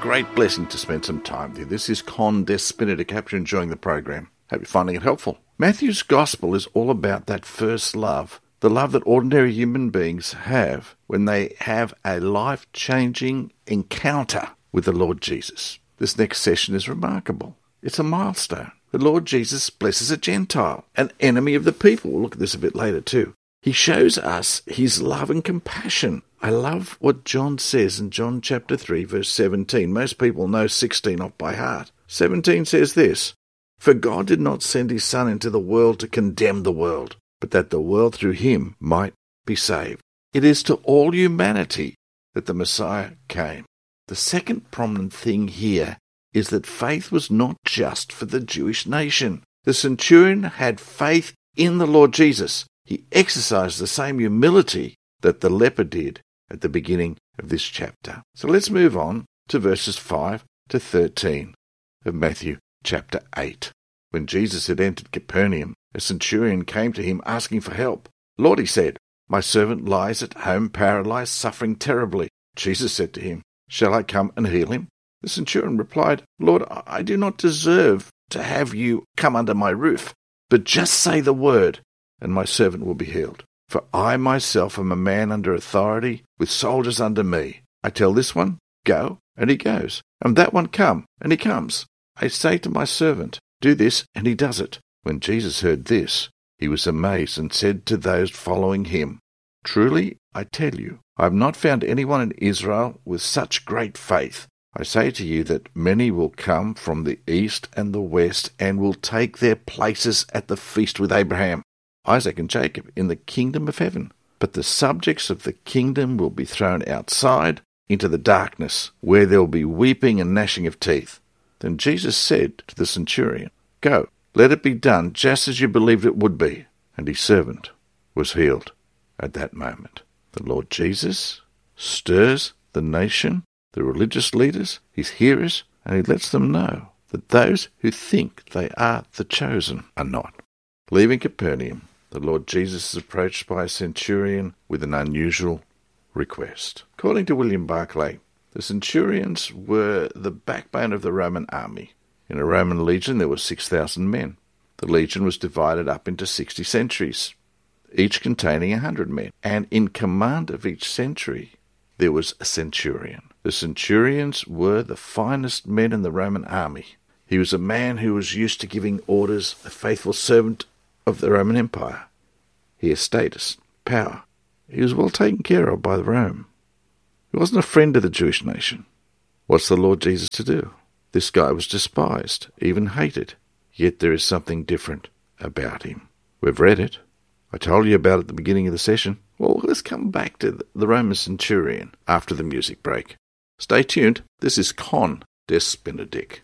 great blessing to spend some time with you. This is Con Des Benedict. Hope you're enjoying the program. Hope you're finding it helpful. Matthew's Gospel is all about that first love, the love that ordinary human beings have when they have a life-changing encounter with the Lord Jesus. This next session is remarkable. It's a milestone. The Lord Jesus blesses a Gentile, an enemy of the people. We'll look at this a bit later too. He shows us his love and compassion. I love what John says in John chapter 3, verse 17. Most people know 16 off by heart. 17 says this, "For God did not send his Son into the world to condemn the world, but that the world through him might be saved." It is to all humanity that the Messiah came. The second prominent thing here is that faith was not just for the Jewish nation. The centurion had faith in the Lord Jesus. He exercised the same humility that the leper did at the beginning of this chapter. So let's move on to verses 5 to 13 of Matthew chapter 8. When Jesus had entered Capernaum, a centurion came to him asking for help. "Lord," he said, "my servant lies at home paralyzed, suffering terribly." Jesus said to him, "Shall I come and heal him?" The centurion replied, "Lord, I do not deserve to have you come under my roof, but just say the word, and my servant will be healed. For I myself am a man under authority, with soldiers under me. I tell this one, 'Go,' and he goes, and that one, 'Come,' and he comes. I say to my servant, 'Do this,' and he does it." When Jesus heard this, he was amazed and said to those following him, "Truly, I tell you, I have not found anyone in Israel with such great faith. I say to you that many will come from the east and the west and will take their places at the feast with Abraham, Isaac and Jacob in the kingdom of heaven. But the subjects of the kingdom will be thrown outside into the darkness, where there will be weeping and gnashing of teeth." Then Jesus said to the centurion, "Go, let it be done just as you believed it would be." And his servant was healed at that moment. The Lord Jesus stirs the nation, the religious leaders, his hearers, and he lets them know that those who think they are the chosen are not. Leaving Capernaum, the Lord Jesus is approached by a centurion with an unusual request. According to William Barclay, the centurions were the backbone of the Roman army. In a Roman legion there were 6,000 men. The legion was divided up into 60 centuries, each containing 100 men. And in command of each century there was a centurion. The centurions were the finest men in the Roman army. He was a man who was used to giving orders, a faithful servant of the Roman Empire. He had status, power. He was well taken care of by Rome. He wasn't a friend of the Jewish nation. What's the Lord Jesus to do? This guy was despised, even hated. Yet there is something different about him. We've read it. I told you about it at the beginning of the session. Well, let's come back to the Roman centurion after the music break. Stay tuned. This is Con Des Benedict.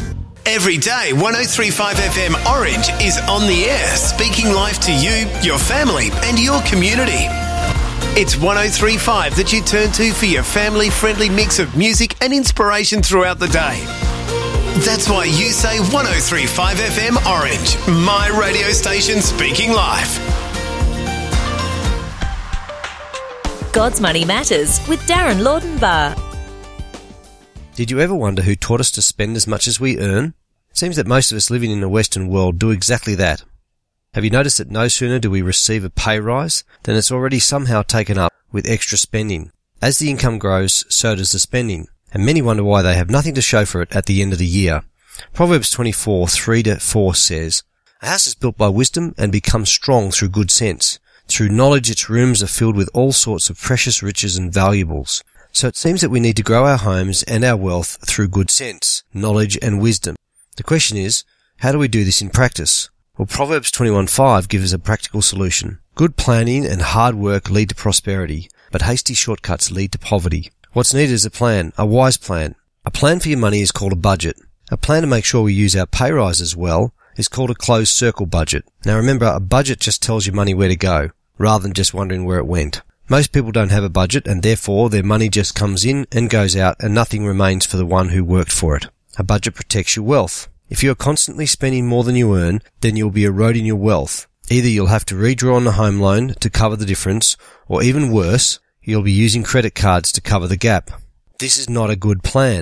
Every day, 103.5 FM Orange is on the air, speaking life to you, your family, and your community. It's 103.5 that you turn to for your family-friendly mix of music and inspiration throughout the day. That's why you say 103.5 FM Orange, my radio station speaking life. God's Money Matters with Darren Laudenbar. Did you ever wonder who taught us to spend as much as we earn? It seems that most of us living in the Western world do exactly that. Have you noticed that no sooner do we receive a pay rise than it's already somehow taken up with extra spending? As the income grows, so does the spending, and many wonder why they have nothing to show for it at the end of the year. Proverbs 24, 3-4 says, "A house is built by wisdom and becomes strong through good sense. Through knowledge its rooms are filled with all sorts of precious riches and valuables." So it seems that we need to grow our homes and our wealth through good sense, knowledge and wisdom. The question is, how do we do this in practice? Well, Proverbs 21:5 gives us a practical solution. Good planning and hard work lead to prosperity, but hasty shortcuts lead to poverty. What's needed is a plan, a wise plan. A plan for your money is called a budget. A plan to make sure we use our pay rises well is called a closed circle budget. Now remember, a budget just tells your money where to go, rather than just wondering where it went. Most people don't have a budget, and therefore their money just comes in and goes out and nothing remains for the one who worked for it. A budget protects your wealth. If you are constantly spending more than you earn, then you'll be eroding your wealth. Either you'll have to redraw on the home loan to cover the difference, or even worse, you'll be using credit cards to cover the gap. This is not a good plan.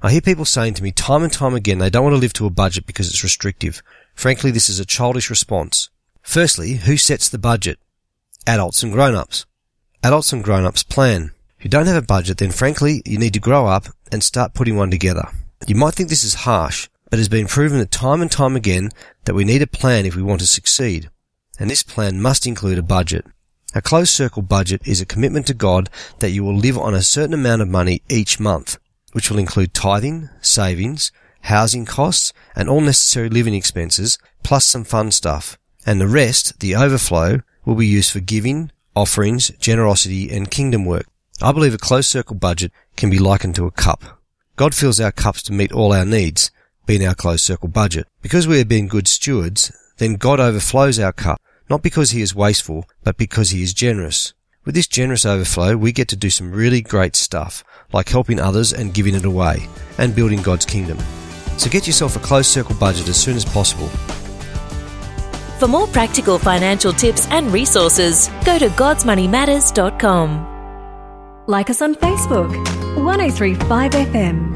I hear people saying to me time and time again they don't want to live to a budget because it's restrictive. Frankly, this is a childish response. Firstly, who sets the budget? Adults and grown-ups. Adults and grown-ups plan. If you don't have a budget, then frankly, you need to grow up and start putting one together. You might think this is harsh, but it has been proven that time and time again that we need a plan if we want to succeed. And this plan must include a budget. A closed circle budget is a commitment to God that you will live on a certain amount of money each month, which will include tithing, savings, housing costs, and all necessary living expenses, plus some fun stuff. And the rest, the overflow, will be used for giving, offerings, generosity, and kingdom work. I believe a closed circle budget can be likened to a cup. God fills our cups to meet all our needs, being our closed circle budget. Because we have been good stewards, then God overflows our cup, not because he is wasteful, but because he is generous. With this generous overflow, we get to do some really great stuff, like helping others and giving it away, and building God's kingdom. So get yourself a closed circle budget as soon as possible. For more practical financial tips and resources, go to godsmoneymatters.com. Like us on Facebook, 1035 FM.